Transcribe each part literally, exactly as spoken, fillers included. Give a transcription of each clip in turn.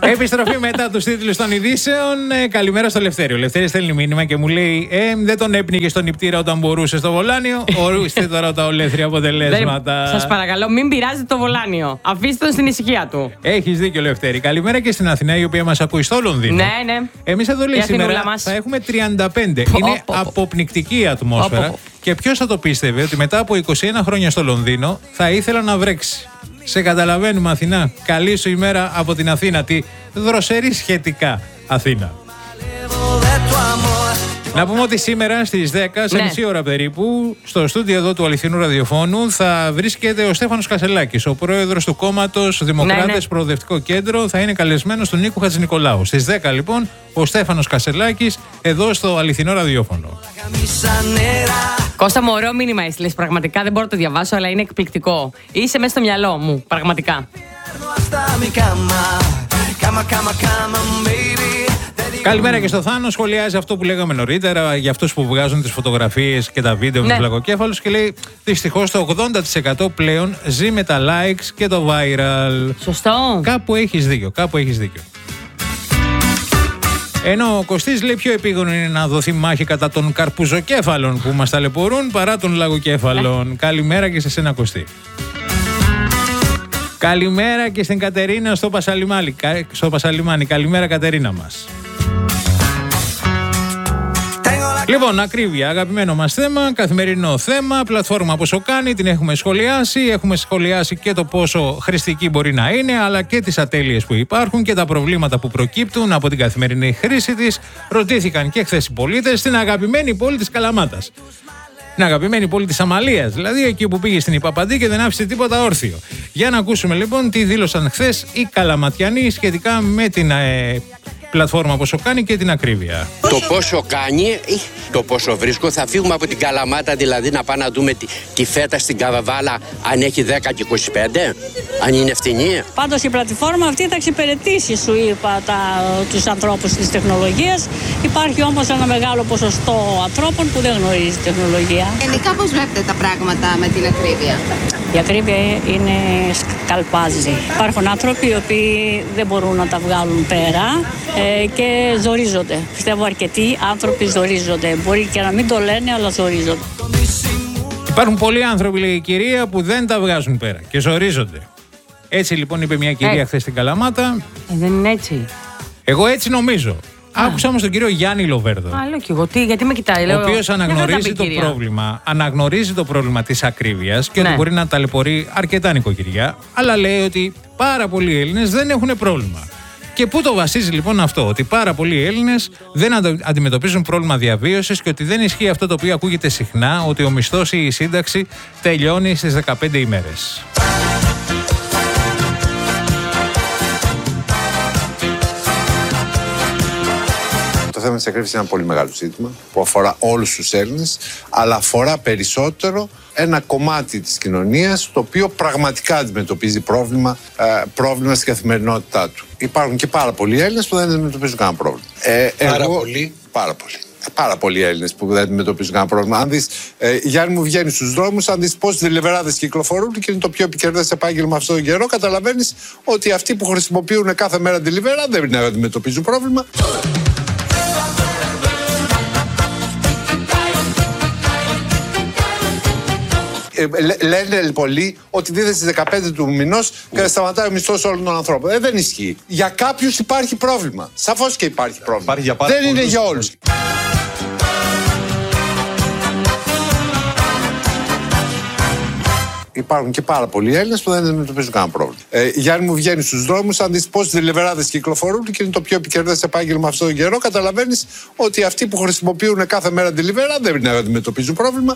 Επιστροφή μετά τους τίτλους των ειδήσεων. Ε, καλημέρα στο Λευτέριο. Ο Λευτέρης στέλνει μήνυμα και μου λέει: Ε, δεν τον έπνιγε στον νηπτήρα όταν μπορούσε στο βολάνιο. Ορίστε τώρα τα ολέθρια αποτελέσματα. Σας παρακαλώ, μην πειράζετε το βολάνιο. Αφήστε τον στην ησυχία του. Έχεις δίκιο, Λευτέρη. Καλημέρα και στην Αθηνά, η οποία μας ακούει στο Λονδίνο. Ναι, ναι. Εμείς εδώ λέει σήμερα μας. Θα έχουμε τριάντα πέντε. Πω, Είναι πω, πω. αποπνικτική η ατμόσφαιρα. Πω, πω. Και ποιος θα το πίστευε ότι μετά από είκοσι ένα χρόνια στο Λονδίνο θα ήθελα να βρέξει. Σε καταλαβαίνουμε, Αθηνά. Καλή σου ημέρα από την Αθήνα. Τη δροσερή σχετικά Αθήνα. Να πούμε ότι σήμερα στις δέκα, σε ναι. μισή ώρα περίπου, στο στούντιο εδώ του Αληθινού Ραδιοφώνου θα βρίσκεται ο Στέφανος Κασελάκης, ο πρόεδρος του κόμματος Δημοκράτες ναι, ναι. Προοδευτικό Κέντρο. Θα είναι καλεσμένος του Νίκου Χατζηνικολάου. Στις δέκα λοιπόν, ο Στέφανος Κασελάκης εδώ στο Αληθινό Ραδιόφωνο. Κώστα μου, ωραίο μήνυμα έστειλες. Πραγματικά δεν μπορώ να το διαβάσω, αλλά είναι εκπληκτικό. Είσαι μέσα στο μυαλό μου, πραγματικά. Καλημέρα και στο Θάνο. Σχολιάζει αυτό που λέγαμε νωρίτερα για αυτούς που βγάζουν τις φωτογραφίες και τα βίντεο ναι. με τους λαγοκέφαλους και λέει: δυστυχώς το ογδόντα τοις εκατό πλέον ζει με τα likes και το viral. Σωστό. Κάπου έχεις δίκιο, κάπου έχεις δίκιο. Ενώ ο Κωστής λέει: πιο επίγον είναι να δοθεί μάχη κατά των καρπουζοκέφαλων που μας ταλαιπωρούν παρά των λαγοκέφαλων. Καλημέρα και σε σένα, Κωστή. Καλημέρα και στην Κατερίνα στο Πασαλιμάνι. Στο Πασαλιμάνι. Καλημέρα, Κατερίνα μας. Λοιπόν, ακρίβεια, αγαπημένο μας θέμα, καθημερινό θέμα, πλατφόρμα πόσο κάνει, την έχουμε σχολιάσει, έχουμε σχολιάσει και το πόσο χρηστική μπορεί να είναι, αλλά και τις ατέλειες που υπάρχουν και τα προβλήματα που προκύπτουν από την καθημερινή χρήση της. Ρωτήθηκαν και χθες οι πολίτες στην αγαπημένη πόλη της Καλαμάτας. Την αγαπημένη πόλη της Αμαλίας, δηλαδή εκεί που πήγε στην Ιπαπαντή και δεν άφησε τίποτα όρθιο. Για να ακούσουμε λοιπόν τι δήλωσαν χθες οι Καλαματιανοί σχετικά με την ε, πλατφόρμα πόσο κάνει και την ακρίβεια. Το πόσο κάνει, το πόσο βρίσκω, θα φύγουμε από την Καλαμάτα, δηλαδή να πάμε να δούμε τη, τη φέτα στην Καβαβάλα αν έχει δέκα και είκοσι πέντε, αν είναι φθηνή. Πάντως η πλατφόρμα αυτή θα εξυπηρετήσει, σου είπα, τα, τους ανθρώπους της τεχνολογίας. Υπάρχει όμως ένα μεγάλο ποσοστό ανθρώπων που δεν γνωρίζει τεχνολογία. Γενικά πώς βλέπετε τα πράγματα με την ακρίβεια? Η ακρίβεια είναι σκαλπάζει. Υπάρχουν άνθρωποι οι οποίοι δεν μπορούν να τα βγάλουν πέρα ε, και ζορίζονται. Πιστεύω αρκετοί άνθρωποι ζορίζονται. Μπορεί και να μην το λένε, αλλά ζορίζονται. Υπάρχουν πολλοί άνθρωποι, λέει η κυρία, που δεν τα βγάζουν πέρα και ζορίζονται. Έτσι λοιπόν είπε μια κυρία ε. χθες στην Καλαμάτα. Ε, δεν είναι έτσι. Εγώ έτσι νομίζω. Α. Άκουσα όμως τον κύριο Γιάννη Λοβέρδο. Α, λέω και εγώ, τι, γιατί με κοιτάει, λέω. Ο οποίος αναγνωρίζει το πρόβλημα, αναγνωρίζει το πρόβλημα της ακρίβειας και ναι. ότι μπορεί να ταλαιπωρεί αρκετά νοικοκυριά, αλλά λέει ότι πάρα πολλοί Έλληνες δεν έχουν πρόβλημα. Και πού το βασίζει λοιπόν αυτό, ότι πάρα πολλοί Έλληνες δεν αντιμετωπίζουν πρόβλημα διαβίωσης και ότι δεν ισχύει αυτό το οποίο ακούγεται συχνά, ότι ο μισθός ή η σύνταξη τελειώνει στις δεκαπέντε ημέρες. Το θέμα της ακρίβειας είναι ένα πολύ μεγάλο ζήτημα που αφορά όλους τους Έλληνες, αλλά αφορά περισσότερο ένα κομμάτι της κοινωνίας το οποίο πραγματικά αντιμετωπίζει πρόβλημα, ε, πρόβλημα στην καθημερινότητά του. Υπάρχουν και πάρα πολλοί Έλληνες που δεν αντιμετωπίζουν κανένα πρόβλημα. Ε, πάρα εγώ, πολλοί. Πάρα πολλοί. Πάρα πολλοί Έλληνες που δεν αντιμετωπίζουν κανένα πρόβλημα. Αν δεις, ε, Γιάννη μου, βγαίνει στους δρόμους, αν δεις πόσοι δελιβεράδες κυκλοφορούν και είναι το πιο επικερδές επάγγελμα αυτόν τον καιρό, καταλαβαίνεις ότι αυτοί που χρησιμοποιούν κάθε μέρα delivery δεν αντιμετωπίζουν πρόβλημα. Λένε πολλοί ότι δίδεται στις δεκαπέντε του μηνός και σταματάει ο μισθός όλων των ανθρώπων. Ε, δεν ισχύει. Για κάποιους υπάρχει πρόβλημα. Σαφώς και υπάρχει πρόβλημα. Υπάρχει για δεν είναι για όλους. Υπάρχουν και πάρα πολλοί Έλληνες που δεν αντιμετωπίζουν κανένα πρόβλημα. Ε, Γιάννη μου, βγαίνει στους δρόμους, αν δεις πόσοι δελιβεράδες κυκλοφορούν και είναι το πιο επικερδές επάγγελμα αυτόν τον καιρό, καταλαβαίνεις ότι αυτοί που χρησιμοποιούν κάθε μέρα delivery δεν αντιμετωπίζουν πρόβλημα.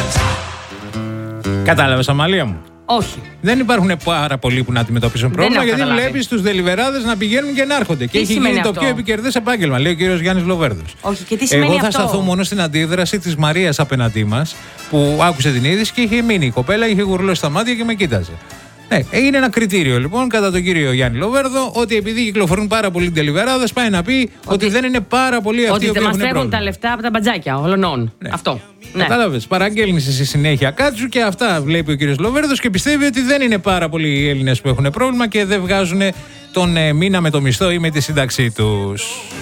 Κατάλαβες, Αμαλία μου? Όχι. Δεν υπάρχουν πάρα πολλοί που να αντιμετωπίσουν πρόβλημα, γιατί βλέπεις τους δελιβεράδες να πηγαίνουν και να έρχονται. Και έχει γίνει αυτό το πιο επικερδές επάγγελμα, λέει ο κύριος Γιάννης Λοβέρδος. Όχι, και τι σημαίνει Εγώ θα αυτό? σταθώ μόνο στην αντίδραση της Μαρίας απέναντί μας, που άκουσε την είδηση και είχε μείνει η κοπέλα, είχε γουρλώσει τα μάτια και με κοίταζε. Ναι, είναι ένα κριτήριο λοιπόν κατά τον κύριο Γιάννη Λοβέρδο ότι επειδή κυκλοφορούν πάρα πολλοί ντελιβεράδες, πάει να πει ότι, ότι δεν είναι πάρα πολλοί αυτοί που έχουν πρόβλημα. Ότι δεν τα λεφτά από τα μπατζάκια όλων. Ναι. Αυτό. Ναι. Κατάλαβες. Παραγγέλνεις στη συνέχεια κάτσου και αυτά βλέπει ο κύριος Λοβέρδος και πιστεύει ότι δεν είναι πάρα πολλοί οι Έλληνες που έχουν πρόβλημα και δεν βγάζουν τον ε, μήνα με το μισθό ή με τη σύνταξή τους.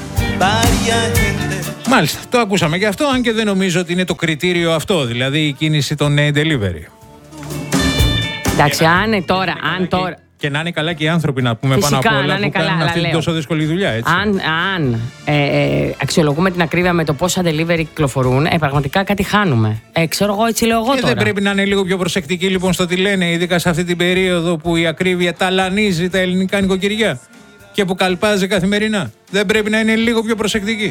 Μάλιστα, το ακούσαμε και αυτό, αν και δεν νομίζω ότι είναι το κριτήριο αυτό, δηλαδή η κίνηση των ε, delivery. Εντάξει, αν τώρα, αν τώρα... Και να είναι καλά και οι άνθρωποι, να πούμε. Φυσικά, πάνω απ' όλα, να είναι που καλά, κάνουν αυτή την τόσο δύσκολη δουλειά, έτσι. Αν, αν ε, ε, αξιολογούμε την ακρίβεια με το πόσα delivery κυκλοφορούν, ε, πραγματικά κάτι χάνουμε. Ε, ξέρω εγώ, έτσι λέω εγώ και τώρα. Δεν πρέπει να είναι λίγο πιο προσεκτικοί λοιπόν στο τι λένε, ειδικά σε αυτή την περίοδο που η ακρίβεια ταλανίζει τα ελληνικά νοικοκυριά και που καλπάζει καθημερινά. Δεν πρέπει να είναι λίγο πιο προσεκτικοί.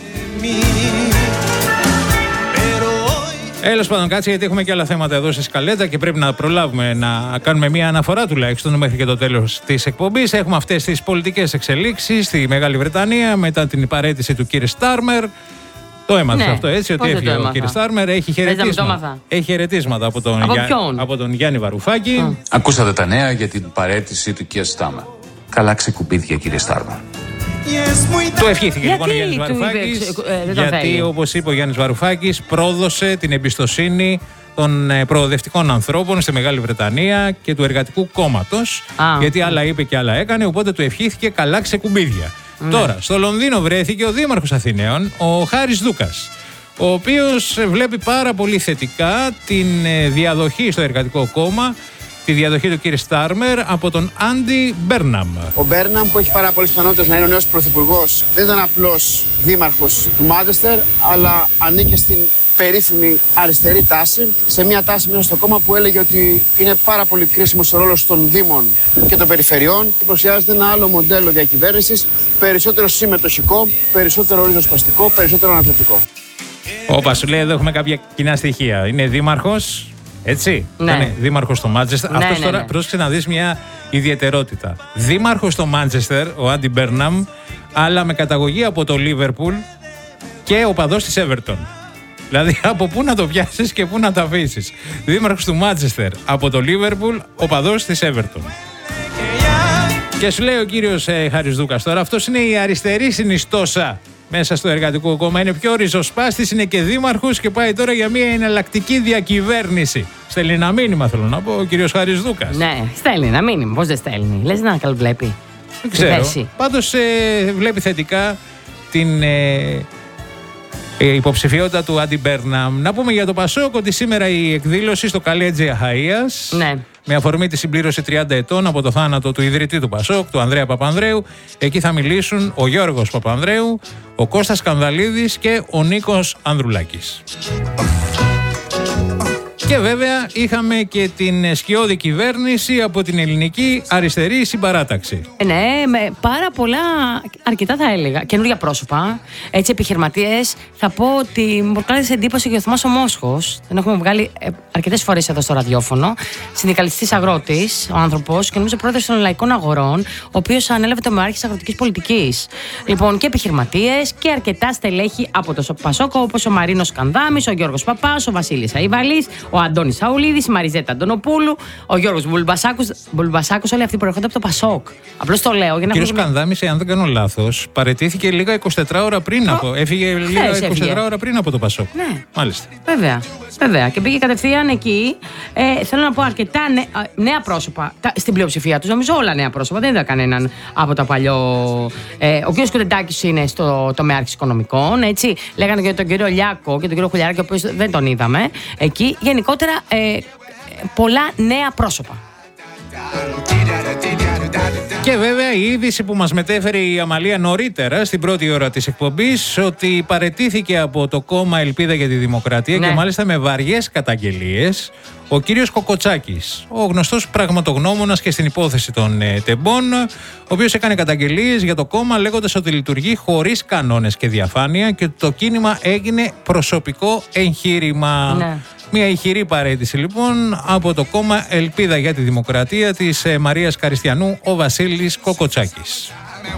Έλος πάντων, κάτσε, γιατί έχουμε και άλλα θέματα εδώ στη σκαλέτα και πρέπει να προλάβουμε να κάνουμε μια αναφορά τουλάχιστον μέχρι και το τέλος της εκπομπής. Έχουμε αυτές τις πολιτικές εξελίξεις στη Μεγάλη Βρετανία μετά την παραίτηση του κύριου Στάρμερ. Το έμαθες ναι, αυτό, έτσι, ότι έφυγε ο κύριος Στάρμερ. Έχει χαιρετίσματα, έχει χαιρετίσματα από, τον από, Γιά... από τον Γιάννη Βαρουφάκη. Mm. Ακούσατε τα νέα για την παραίτηση του κύριου Στάρμερ. Καλά ξεκουμπήθηκε, κύριε Στάρμερ. Το ευχήθηκε γιατί λοιπόν ο Γιάννης Βαρουφάκης, ε, γιατί όπως είπε ο Γιάννης Βαρουφάκης πρόδωσε την εμπιστοσύνη των ε, προοδευτικών ανθρώπων στη Μεγάλη Βρετανία και του Εργατικού Κόμματος, Α, γιατί άλλα είπε και άλλα έκανε, οπότε του ευχήθηκε καλά ξεκουμπίδια. Ναι. Τώρα, στο Λονδίνο βρέθηκε ο Δήμαρχος Αθηναίων, ο Χάρης Δούκας, ο οποίος βλέπει πάρα πολύ θετικά την ε, διαδοχή στο Εργατικό Κόμμα, τη διαδοχή του κ. Στάρμερ από τον Άντι Μπέρναμ. Ο Μπέρναμ, που έχει πάρα πολλές πιθανότητες να είναι ο νέος πρωθυπουργός, δεν ήταν απλώς δήμαρχος του Μάντσεστερ, αλλά ανήκε στην περίφημη αριστερή τάση, σε μια τάση μέσα στο κόμμα που έλεγε ότι είναι πάρα πολύ κρίσιμος ο ρόλος των δήμων και των περιφερειών και προσιάζεται ένα άλλο μοντέλο διακυβέρνησης, περισσότερο συμμετοχικό, περισσότερο ριζοσπαστικό, περισσότερο ανατρεπτικό. Όπα, σου λέει εδώ έχουμε κάποια κοινά στοιχεία. Είναι δήμαρχος. Έτσι, ναι. Ήταν δήμαρχος στο Μάντσεστερ. Ναι, Αυτός ναι, τώρα ναι. πρόσεξε να δεις μια ιδιαιτερότητα. Δήμαρχος στο Μάντσεστερ, ο Άντι Μπέρναμ, αλλά με καταγωγή από το Λίβερπουλ και οπαδός της Everton. Δηλαδή από πού να το πιάσεις και πού να το αφήσεις. Δήμαρχος του Μάντσεστερ από το Λίβερπουλ, οπαδός της Everton. Και σου λέει ο κύριος ε, Χάρης Δούκας τώρα, αυτός είναι η αριστερή συνιστόσα μέσα στο Εργατικό Κόμμα. Είναι πιο ριζοσπάστης, είναι και δήμαρχος και πάει τώρα για μια εναλλακτική διακυβέρνηση. Στέλνει ένα μήνυμα, θέλω να πω, ο κύριος Χάρης Δούκας. Ναι, στέλνει ένα μήνυμα. Πώς δεν στέλνει. Λες να καλβλέπει. Δεν ξέρω. Πάντως ε, βλέπει θετικά την ε, ε, υποψηφιότητα του Άντι Μπέρναμ. Να πούμε για το Πασόκ ότι σήμερα η εκδήλωση στο Καλέτζι Αχαΐας, ναι, με αφορμή τη συμπλήρωση τριάντα ετών από το θάνατο του ιδρυτή του Πασόκ, του Ανδρέα Παπανδρέου. Εκεί θα μιλήσουν ο Γιώργος Παπανδρέου, ο Κώστας Σκανδαλίδης και ο Νίκος Ανδρουλάκης. Και βέβαια είχαμε και την σκιώδη κυβέρνηση από την Ελληνική Αριστερή Συμπαράταξη. Ναι, με πάρα πολλά, αρκετά θα έλεγα, καινούργια πρόσωπα, έτσι επιχειρηματίες. Θα πω ότι μου προκάλεσε σε εντύπωση και ο Θωμάς ο Μόσχος. Τον έχουμε βγάλει ε, αρκετές φορές εδώ στο ραδιόφωνο. Συνδικαλιστής αγρότης, ο άνθρωπος, και νομίζω πρόεδρος των Λαϊκών Αγορών, ο οποίος ανέλαβε το μεάρχης αγροτικής πολιτικής. Λοιπόν, και επιχειρηματίες και αρκετά στελέχη από το Πασόκο, όπως ο Μαρίνος Κανδάμης, ο Γιώργος Παπάς, ο Βασίλης Αϊβαλής, ο Αντώνης Σαουλίδης, η Μαριζέτα Αντωνοπούλου, ο Γιώργος Μπουλμπασάκος, όλοι αυτοί προέρχονται από το Πασόκ. Απλώς το λέω για να. Ο κύριος Κανδάμης, αν δεν κάνω λάθος, παραιτήθηκε λίγα εικοσιτέσσερα ώρα πριν oh. από. Έφυγε λίγα εικοσιτέσσερα έφυγε. ώρα πριν από το Πασόκ. Ναι. Μάλιστα. Βέβαια. Βέβαια. Και πήγε κατευθείαν εκεί. Ε, θέλω να πω αρκετά νέ, νέα πρόσωπα. Τα, στην πλειοψηφία τους, νομίζω όλα νέα πρόσωπα. Δεν είδα κανέναν από τα παλιό. Ε, ο κύριος Κοντεντάκης είναι στο τομέα οικονομικών. Έτσι. Λέγανε και τον κύριο Λιάκο και τον κύριο Χουλιαράκη, ο οποίος δεν τον είδαμε εκεί. Γενικότερα ε, πολλά νέα πρόσωπα. Και βέβαια η είδηση που μας μετέφερε η Αμαλία νωρίτερα στην πρώτη ώρα της εκπομπής, ότι παραιτήθηκε από το κόμμα Ελπίδα για τη Δημοκρατία, ναι, και μάλιστα με βαριές καταγγελίες, ο κύριος Κοκοτσάκης, ο γνωστός πραγματογνώμονας και στην υπόθεση των ε, τεμπών, ο οποίος έκανε καταγγελίες για το κόμμα λέγοντας ότι λειτουργεί χωρίς κανόνες και διαφάνεια και το κίνημα έγινε προσωπικό εγχείρημα. Ναι. Μια ηχηρή παραίτηση λοιπόν από το κόμμα Ελπίδα για τη Δημοκρατία της ε, Μαρίας Καριστιανού, ο Βασίλης Κοκοτσάκης.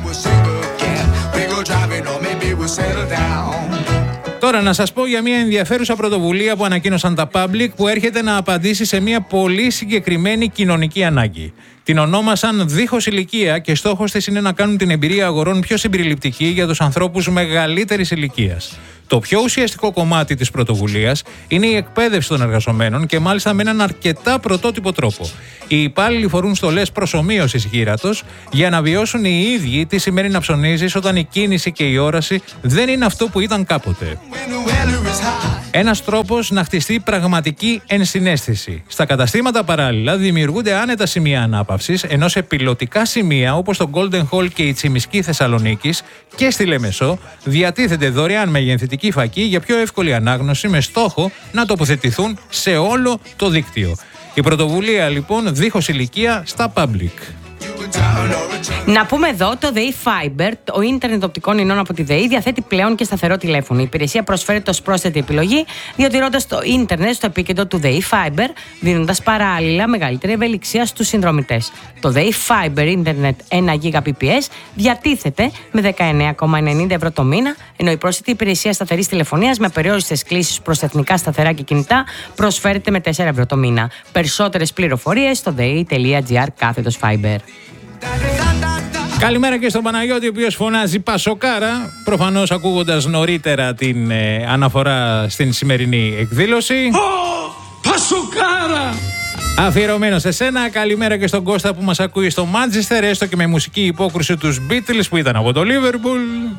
Τώρα να σας πω για μια ενδιαφέρουσα πρωτοβουλία που ανακοίνωσαν τα Public, που έρχεται να απαντήσει σε μια πολύ συγκεκριμένη κοινωνική ανάγκη. Την ονόμασαν Δίχως Ηλικία και στόχος της είναι να κάνουν την εμπειρία αγορών πιο συμπεριληπτική για τους ανθρώπους μεγαλύτερης ηλικίας. Το πιο ουσιαστικό κομμάτι της πρωτοβουλίας είναι η εκπαίδευση των εργαζομένων και μάλιστα με έναν αρκετά πρωτότυπο τρόπο. Οι υπάλληλοι φορούν στολές προσομοίωσης γύρατος για να βιώσουν οι ίδιοι τι σημαίνει να ψωνίζεις όταν η κίνηση και η όραση δεν είναι αυτό που ήταν κάποτε. Ένας τρόπος να χτιστεί πραγματική ενσυναίσθηση. Στα καταστήματα παράλληλα δημιουργούνται άνετα σημεία ανάπαυσης, ενώ σε πιλωτικά σημεία όπως το Golden Hall και η Τσιμισκή Θεσσαλονίκης και στη Λεμεσό διατίθεται δωρεάν μεγενθητική φακή για πιο εύκολη ανάγνωση με στόχο να τοποθετηθούν σε όλο το δίκτυο. Η πρωτοβουλία λοιπόν δίχως ηλικία στα public. Να πούμε εδώ, το ΔΕΗ Fiber, το ίντερνετ οπτικών ινών από τη ΔΕΗ, διαθέτει πλέον και σταθερό τηλέφωνο. Η υπηρεσία προσφέρεται ως πρόσθετη επιλογή, διατηρώντας το ίντερνετ στο επίκεντρο του ΔΕΗ Fiber, δίνοντας παράλληλα μεγαλύτερη ευελιξία στους συνδρομητές. Το ΔΕΗ Fiber ίντερνετ ένα γίγαμπιτ περ σέκοντ διατίθεται με δεκαεννέα κόμμα ενενήντα ευρώ το μήνα, ενώ η πρόσθετη υπηρεσία σταθερής τηλεφωνίας με περιόριστες κλήσεις προς εθνικά σταθερά και κινητά προσφέρεται με τέσσερα ευρώ το μήνα. Περισσότερες πληροφορίες στο dei.gr κάθετος Fiber. Καλημέρα και στον Παναγιώτη, ο οποίος φωνάζει Πασοκάρα, προφανώς ακούγοντας νωρίτερα την ε, αναφορά στην σημερινή εκδήλωση. Oh, Πασοκάρα! Αφιερωμένο σε σένα. Καλημέρα και στον Κώστα που μας ακούει στο Μάντσεστερ, έστω και με μουσική υπόκριση τους Beatles που ήταν από το Λίβερπουλ.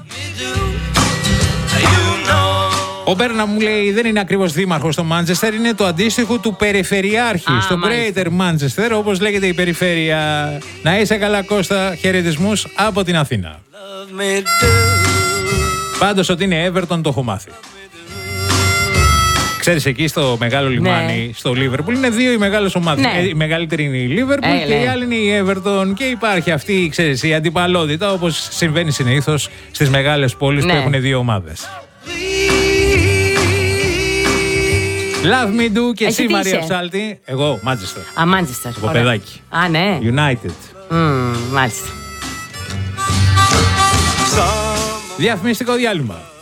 Ο Μπέρνα μου λέει δεν είναι ακριβώς δήμαρχος στο Μάντσεστερ, είναι το αντίστοιχο του περιφερειάρχη ah, στο μάλιστα. Greater Manchester, όπως λέγεται η περιφέρεια. Να είσαι καλά Κώστα, χαιρετισμούς από την Αθήνα. Πάντως ότι είναι Everton το έχω μάθει. Ξέρεις, εκεί στο μεγάλο λιμάνι, ναι. στο Λίβερπουλ, είναι δύο οι μεγάλες ομάδες. Ναι. Η μεγαλύτερη είναι η Λίβερπουλ ε, και ναι. η άλλη είναι η Everton. Και υπάρχει αυτή, ξέρεις, η αντιπαλότητα, όπως συμβαίνει συνήθως στις μεγάλες πόλεις ναι. που έχουν δύο ομάδες. Love me do και εσύ Μαρία Ψάλτη. Εγώ, Manchester. Α, Manchester. Το παιδάκι. Α, ναι. United. Mm, μάλιστα. Διαφημιστικό διάλειμμα.